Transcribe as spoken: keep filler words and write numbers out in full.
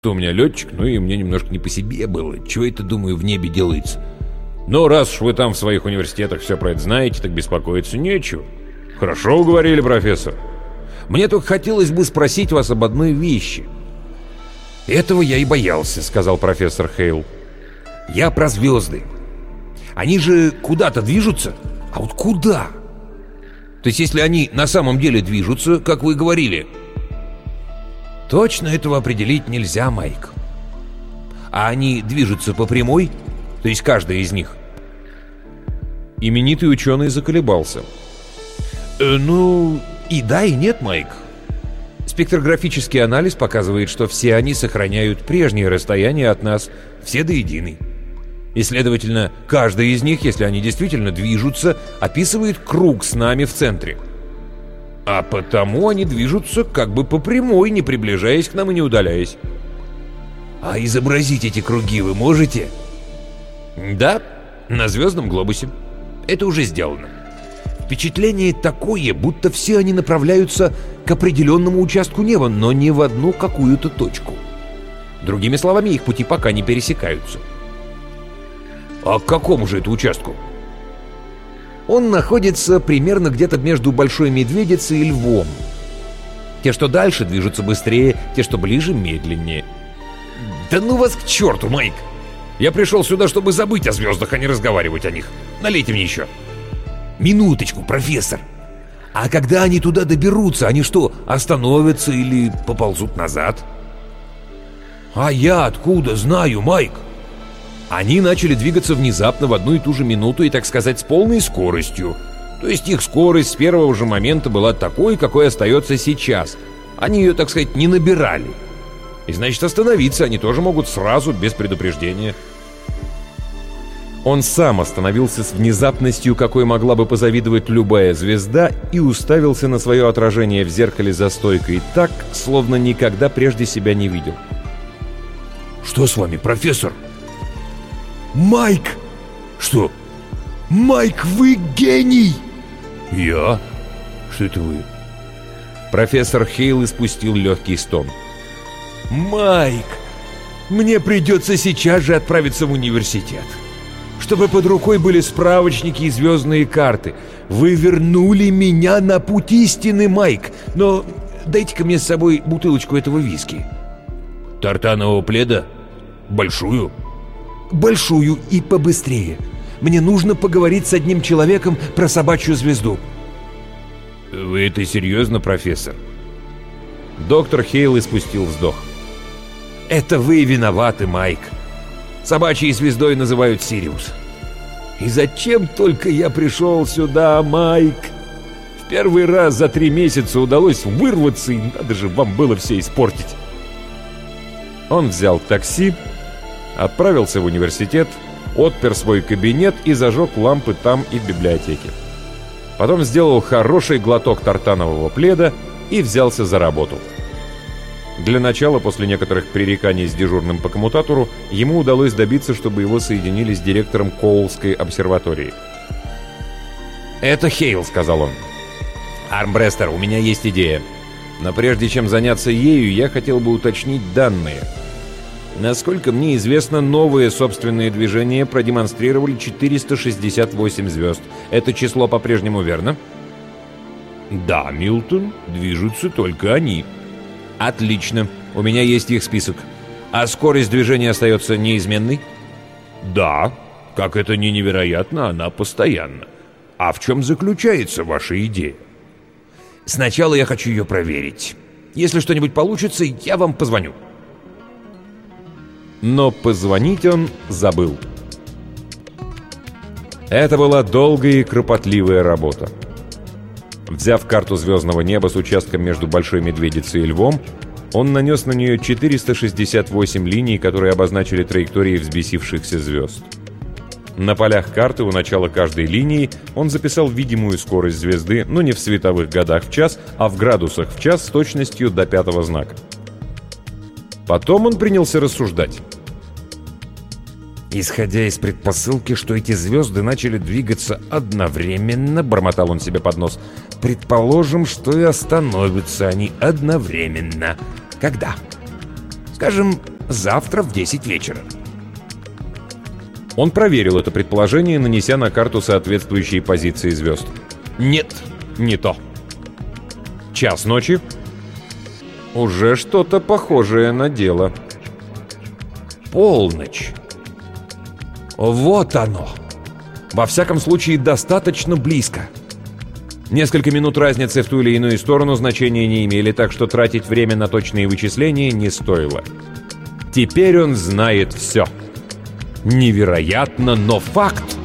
У меня летчик, ну и мне немножко не по себе было. Чего это, думаю, в небе делается? Но раз уж вы там в своих университетах все про это знаете, так беспокоиться нечего. Хорошо уговорили, профессор. Мне только хотелось бы спросить вас об одной вещи. Этого я и боялся, сказал профессор Хейл. Я про звезды. Они же куда-то движутся? А вот куда? То есть, если они на самом деле движутся, как вы говорили... Точно этого определить нельзя, Майк. А они движутся по прямой? То есть, каждая из них? Именитый ученый заколебался. Э, ну, и да, и нет, Майк. Спектрографический анализ показывает, что все они сохраняют прежнее расстояние от нас, все до единой. И, следовательно, каждая из них, если они действительно движутся, описывает круг с нами в центре. А потому они движутся как бы по прямой, не приближаясь к нам и не удаляясь. А изобразить эти круги вы можете? Да, на звездном глобусе. Это уже сделано. Впечатление такое, будто все они направляются к определенному участку неба, но не в одну какую-то точку. Другими словами, их пути пока не пересекаются. А к какому же это участку? Он находится примерно где-то между Большой Медведицей и Львом. Те, что дальше, движутся быстрее, те, что ближе, медленнее. Да ну вас к черту, Майк! Я пришел сюда, чтобы забыть о звездах, а не разговаривать о них. Налейте мне еще. Минуточку, профессор. А когда они туда доберутся, они что, остановятся или поползут назад? А я откуда знаю, Майк? Они начали двигаться внезапно в одну и ту же минуту и, так сказать, с полной скоростью. То есть их скорость с первого же момента была такой, какой остается сейчас. Они ее, так сказать, не набирали. И значит, остановиться они тоже могут сразу, без предупреждения. Он сам остановился с внезапностью, какой могла бы позавидовать любая звезда, и уставился на свое отражение в зеркале за стойкой так, словно никогда прежде себя не видел. «Что с вами, профессор?» «Майк!» «Что?» «Майк, вы гений!» «Я? Что это вы?» Профессор Хейл испустил легкий стон. «Майк, мне придется сейчас же отправиться в университет, чтобы под рукой были справочники и звездные карты. Вы вернули меня на путь истины, Майк, но дайте-ка мне с собой бутылочку этого виски». «Тартанового пледа? Большую?» «Большую и побыстрее. Мне нужно поговорить с одним человеком про собачью звезду». «Вы это серьезно, профессор?» Доктор Хейл испустил вздох. «Это вы виноваты, Майк. Собачьей звездой называют Сириус. И зачем только я пришел сюда, Майк? В первый раз за три месяца удалось вырваться, и надо же вам было все испортить». Он взял такси, отправился в университет, отпер свой кабинет и зажег лампы там и в библиотеке. Потом сделал хороший глоток тартанового пледа и взялся за работу. Для начала, после некоторых пререканий с дежурным по коммутатору, ему удалось добиться, чтобы его соединили с директором Коулской обсерватории. «Это Хейл», — сказал он. «Армбрестер, у меня есть идея. Но прежде чем заняться ею, я хотел бы уточнить данные. Насколько мне известно, новые собственные движения продемонстрировали четыреста шестьдесят восемь звезд. Это число по-прежнему верно?» «Да, Милтон, движутся только они». «Отлично. У меня есть их список. А скорость движения остается неизменной?» «Да. Как это ни невероятно, она постоянна. А в чем заключается ваша идея?» «Сначала я хочу ее проверить. Если что-нибудь получится, я вам позвоню». Но позвонить он забыл. Это была долгая и кропотливая работа. Взяв карту звездного неба с участком между Большой Медведицей и Львом, он нанес на нее четыреста шестьдесят восемь линий, которые обозначили траектории взбесившихся звезд. На полях карты у начала каждой линии он записал видимую скорость звезды, но не в световых годах в час, а в градусах в час с точностью до пятого знака. Потом он принялся рассуждать. «Исходя из предпосылки, что эти звезды начали двигаться одновременно», — бормотал он себе под нос, — «предположим, что и остановятся они одновременно. Когда? Скажем, завтра в десять вечера. Он проверил это предположение, нанеся на карту соответствующие позиции звезд. Нет, не то. Час ночи. Уже что-то похожее на дело. Полночь. Вот оно. Во всяком случае, достаточно близко. Несколько минут разницы в ту или иную сторону значения не имели, так что тратить время на точные вычисления не стоило. Теперь он знает все. Невероятно, но факт.